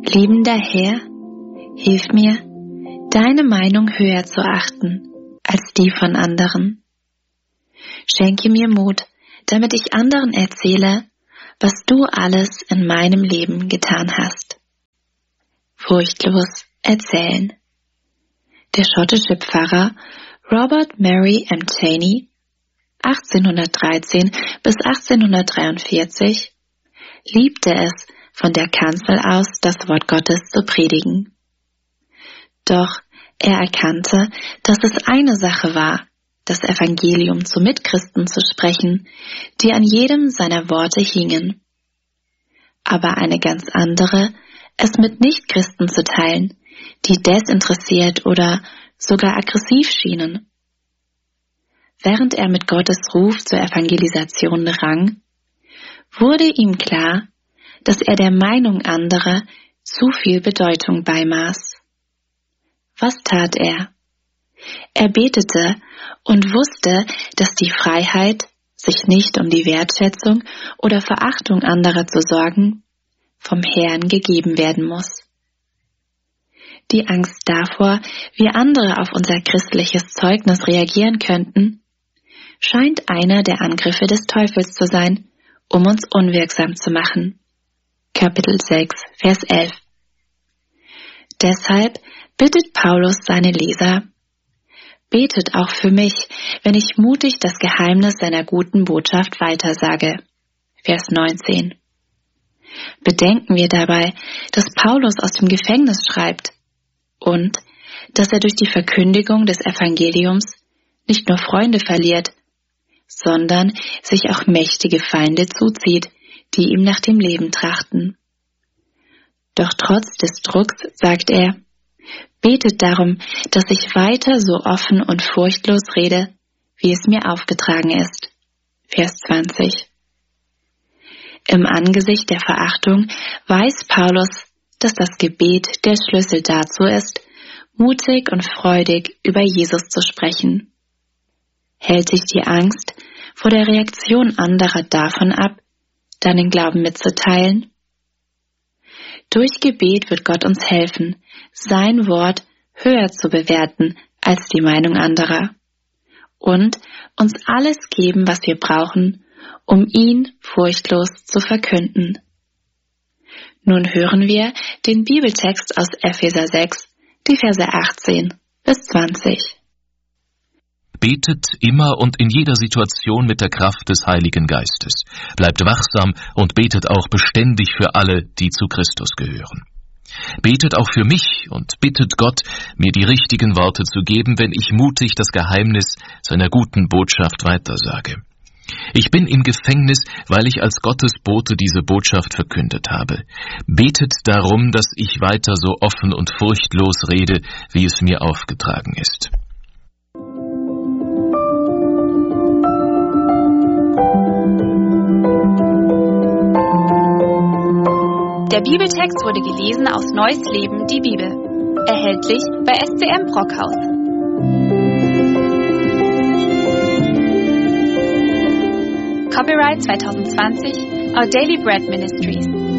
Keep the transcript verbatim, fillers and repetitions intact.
Liebender Herr, hilf mir, deine Meinung höher zu achten als die von anderen. Schenke mir Mut, damit ich anderen erzähle, was du alles in meinem Leben getan hast. Furchtlos erzählen. Der schottische Pfarrer Robert Mary M. Cheney achtzehnhundertdreizehn bis achtzehnhundertdreiundvierzig liebte es, von der Kanzel aus das Wort Gottes zu predigen. Doch er erkannte, dass es eine Sache war, das Evangelium zu Mitchristen zu sprechen, die an jedem seiner Worte hingen. Aber eine ganz andere, es mit Nichtchristen zu teilen, die desinteressiert oder sogar aggressiv schienen. Während er mit Gottes Ruf zur Evangelisation rang, wurde ihm klar, dass er der Meinung anderer zu viel Bedeutung beimaß. Was tat er? Er betete und wusste, dass die Freiheit, sich nicht um die Wertschätzung oder Verachtung anderer zu sorgen, vom Herrn gegeben werden muss. Die Angst davor, wie andere auf unser christliches Zeugnis reagieren könnten, scheint einer der Angriffe des Teufels zu sein, um uns unwirksam zu machen. Kapitel sechs, Vers elf. Deshalb bittet Paulus seine Leser: Betet auch für mich, wenn ich mutig das Geheimnis seiner guten Botschaft weitersage. Vers neunzehn. Bedenken wir dabei, dass Paulus aus dem Gefängnis schreibt und dass er durch die Verkündigung des Evangeliums nicht nur Freunde verliert, sondern sich auch mächtige Feinde zuzieht, die ihm nach dem Leben trachten. Doch trotz des Drucks, sagt er, betet darum, dass ich weiter so offen und furchtlos rede, wie es mir aufgetragen ist. Vers zwanzig. Im Angesicht der Verachtung weiß Paulus, dass das Gebet der Schlüssel dazu ist, mutig und freudig über Jesus zu sprechen. Hält sich die Angst vor der Reaktion anderer davon ab, deinen Glauben mitzuteilen? Durch Gebet wird Gott uns helfen, sein Wort höher zu bewerten als die Meinung anderer und uns alles geben, was wir brauchen, um ihn furchtlos zu verkünden. Nun hören wir den Bibeltext aus Epheser sechs, die Verse achtzehn bis zwanzig. Betet immer und in jeder Situation mit der Kraft des Heiligen Geistes. Bleibt wachsam und betet auch beständig für alle, die zu Christus gehören. Betet auch für mich und bittet Gott, mir die richtigen Worte zu geben, wenn ich mutig das Geheimnis seiner guten Botschaft weitersage. Ich bin im Gefängnis, weil ich als Gottes Bote diese Botschaft verkündet habe. Betet darum, dass ich weiter so offen und furchtlos rede, wie es mir aufgetragen ist. Der Bibeltext wurde gelesen aus Neues Leben, die Bibel. Erhältlich bei S C M Brockhaus. Copyright zwanzig zwanzig, Our Daily Bread Ministries.